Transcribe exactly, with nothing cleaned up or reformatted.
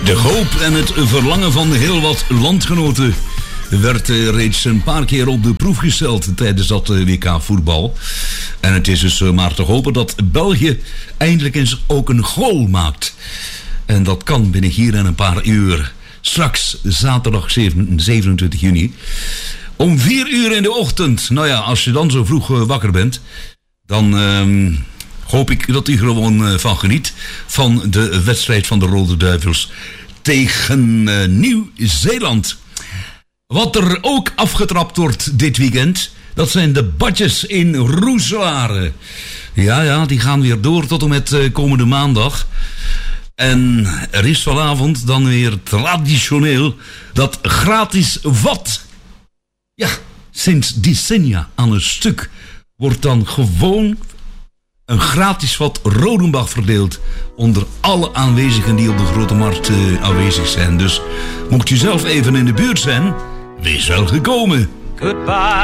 De hoop en het verlangen van heel wat landgenoten werd uh, reeds een paar keer op de proef gesteld tijdens dat uh, W K voetbal. En het is dus uh, maar te hopen dat België eindelijk eens ook een goal maakt. En dat kan binnen hier en een paar uur. Straks zaterdag zevenentwintig juni. Om vier uur in de ochtend. Nou ja, als je dan zo vroeg uh, wakker bent, dan uh, hoop ik dat u gewoon uh, van geniet van de wedstrijd van de Rode Duivels tegen uh, Nieuw-Zeeland. Wat er ook afgetrapt wordt dit weekend, dat zijn de badjes in Roeselare. Ja, ja, die gaan weer door tot en met uh, komende maandag. En er is vanavond dan weer traditioneel dat gratis vat. Ja, sinds decennia aan een stuk wordt dan gewoon een gratis vat Rodenbach verdeeld onder alle aanwezigen die op de Grote Markt uh, aanwezig zijn. Dus mocht u zelf even in de buurt zijn, wees wel gekomen. Goodbye.